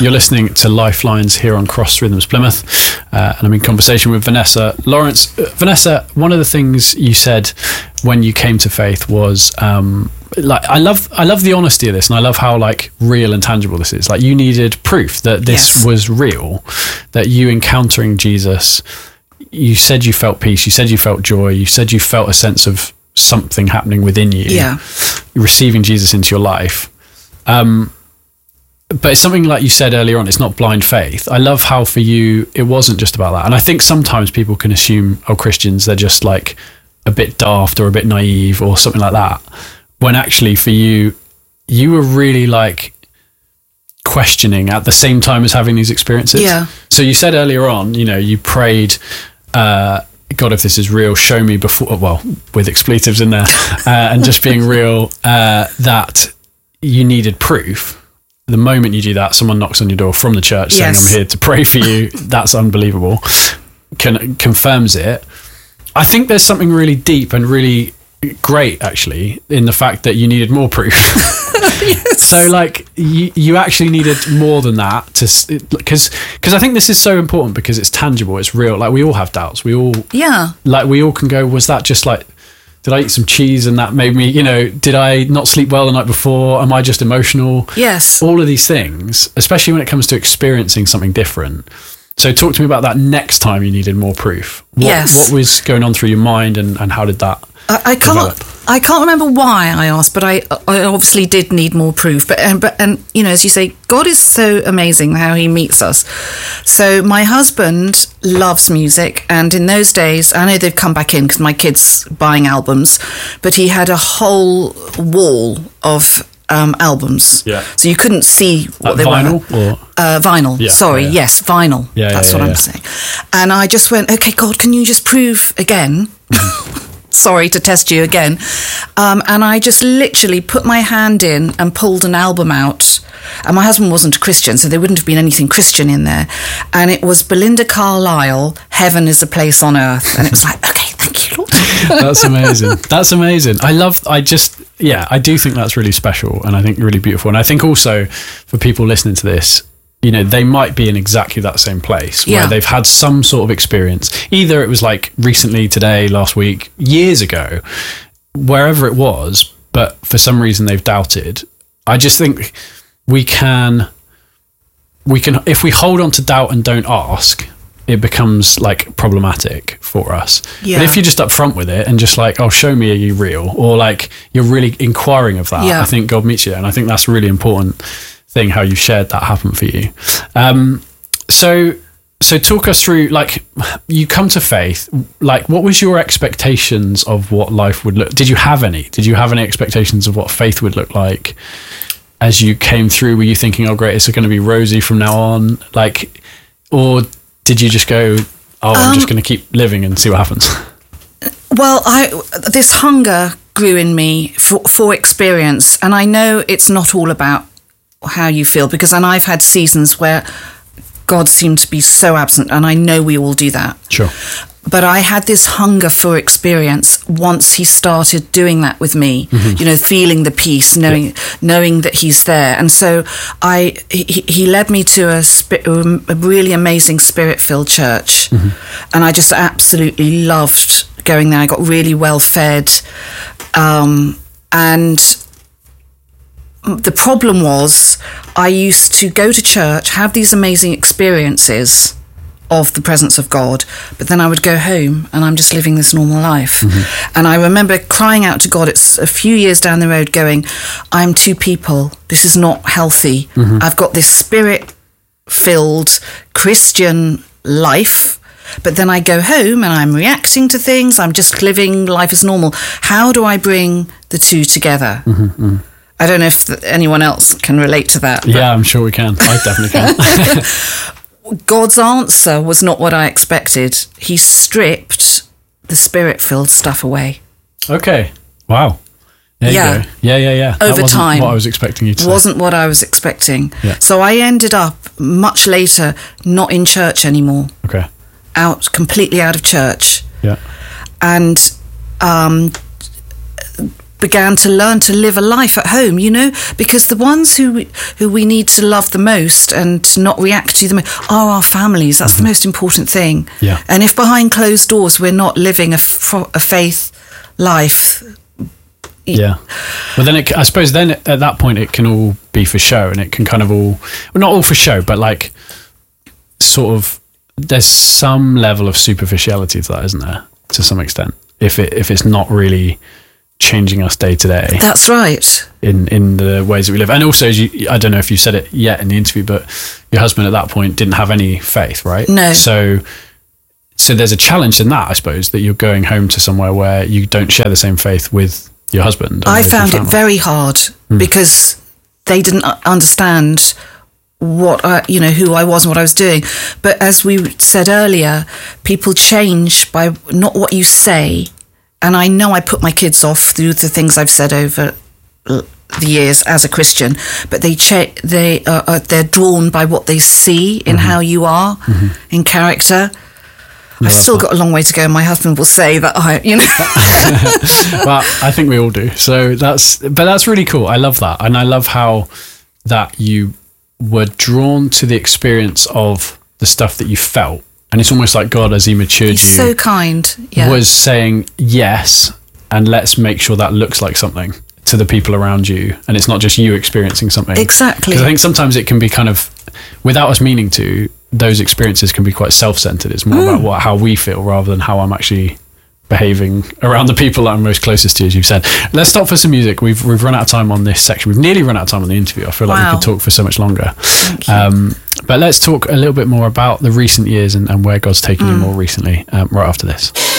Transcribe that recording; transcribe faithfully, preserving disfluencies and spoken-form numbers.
You're listening to Lifelines here on Cross Rhythms Plymouth, uh, and I'm in conversation with Vanessa Lawrence. Uh, Vanessa, one of the things you said when you came to faith was, um, like, I love, I love the honesty of this, and I love how like real and tangible this is. Like, you needed proof that this Yes. was real, that you encountering Jesus. You said you felt peace. You said you felt joy. You said you felt a sense of something happening within you. Yeah. Receiving Jesus into your life. Um, but it's something like you said earlier on, it's not blind faith. I love how for you, it wasn't just about that. And I think sometimes people can assume, oh, Christians, they're just like a bit daft or a bit naive or something like that. When actually for you, you were really like questioning at the same time as having these experiences. Yeah. So you said earlier on, you know, you prayed, uh, God, if this is real, show me before, well, with expletives in there, uh, and just being real, uh, that you needed proof. The moment you do that, someone knocks on your door from the church Yes. saying, I'm here to pray for you. That's unbelievable. Can, confirms it. I think there's something really deep and really great, actually, in the fact that you needed more proof. Yes. So, like, you, you actually needed more than that to, because because I think this is so important because it's tangible, it's real. Like, we all have doubts. We all, Yeah. like, we all can go, was that just like, did I eat some cheese and that made me, you know, did I not sleep well the night before? Am I just emotional? Yes. All of these things, especially when it comes to experiencing something different. So talk to me about that next time you needed more proof. What, Yes. what was going on through your mind and, and how did that I, I can't. develop? I can't remember why I asked, but I, I obviously did need more proof. But and but and you know, as you say, God is so amazing how He meets us. So my husband loves music, and in those days, I know they've come back in because my kid's buying albums, but he had a whole wall of um, albums. Yeah. So you couldn't see what Like they vinyl were. or Uh, vinyl, Yeah, sorry, yeah, yeah. yes, vinyl. Yeah, That's yeah, what yeah, I'm yeah. saying. And I just went, okay, God, can you just prove again? Sorry to test you again. Um, and I just literally put my hand in and pulled an album out. And my husband wasn't a Christian, so there wouldn't have been anything Christian in there. And it was Belinda Carlisle, Heaven is a Place on Earth. And it was like, okay, thank you, Lord. That's amazing. That's amazing. I love, I just, yeah, I do think that's really special and I think really beautiful. And I think also for people listening to this, you know, they might be in exactly that same place where Yeah. they've had some sort of experience. Either it was like recently, today, last week, years ago, wherever it was, but for some reason they've doubted. I just think we can, we can, if we hold on to doubt and don't ask, it becomes like problematic for us. Yeah. But if you're just upfront with it and just like, oh, show me, are you real? Or like you're really inquiring of that, Yeah. I think God meets you there. And I think that's a really important thing, how you shared that happen for you. Um, so, so talk us through, like, you come to faith, like, what was your expectations of what life would look? Did you have any? Did you have any expectations of what faith would look like as you came through? Were you thinking, oh, great, it's going to be rosy from now on? Like, or did you just go, oh, I'm Um, just going to keep living and see what happens? Well, I this hunger grew in me for, for experience. And I know it's not all about how you feel, because and I've had seasons where God seemed to be so absent, and I know we all do that. Sure. But I had this hunger for experience once He started doing that with me, Mm-hmm. you know, feeling the peace, knowing yeah. knowing that He's there. And so I he, he led me to a, spi- a really amazing Spirit-filled church. Mm-hmm. And I just absolutely loved going there. I got really well fed. Um, and the problem was I used to go to church, have these amazing experiences of the presence of God, but then I would go home and I'm just living this normal life. Mm-hmm. And I remember crying out to God, it's a few years down the road, going, I'm two people, this is not healthy. Mm-hmm. I've got this Spirit-filled Christian life, but then I go home and I'm reacting to things, I'm just living life as normal. How do I bring the two together? Mm-hmm, mm-hmm. I don't know if th- anyone else can relate to that. Yeah, I'm sure we can. I definitely can. God's answer was not what I expected. He stripped the Spirit-filled stuff away. Okay. Wow. There yeah. you go. Yeah, yeah, yeah. Over that wasn't time. what I was expecting you to say. Wasn't what I was expecting. Yeah. So I ended up much later not in church anymore. Okay. Out, completely out of church. Yeah. And um, began to learn to live a life at home, you know, because the ones who who we need to love the most and to not react to them are our families. That's mm-hmm. the most important thing. Yeah. And if behind closed doors we're not living a, a faith life. Yeah. Well, then it, I suppose then at that point it can all be for show, and it can kind of all, well, not all for show, but like sort of, there's some level of superficiality to that, isn't there? To some extent, if it if it's not really changing us day to day. That's right. In in the ways that we live, and also, as you, I don't know if you said it yet in the interview, but your husband at that point didn't have any faith, right? No. So. So there's a challenge in that, I suppose, that you're going home to somewhere where you don't share the same faith with your husband. I found it very hard mm. because they didn't understand what I, you know, who I was and what I was doing. But as we said earlier, people change by not what you say. And I know I put my kids off through the things I've said over the years as a Christian, but they cha- they uh, they're drawn by what they see in mm-hmm. how you are mm-hmm. in character. I've still got a long way to go. My husband will say that I, you know. Well, I think we all do. So that's, but that's really cool. I love that. And I love how that you were drawn to the experience of the stuff that you felt. And it's almost like God, as he matured He's you, so kind. Yeah. was saying, yes, and let's make sure that looks like something to the people around you. And it's not just you experiencing something. Exactly. Because I think sometimes it can be kind of, without us meaning to, those experiences can be quite self-centered. It's more mm. about what, how we feel rather than how I'm actually behaving around the people that I'm most closest to, as you've said. Let's stop for some music. We've we've run out of time on this section. We've nearly run out of time on the interview. I feel like wow. we could talk for so much longer. Thank you. Um, but let's talk a little bit more about the recent years and, and where God's taken mm. you more recently um, right after this.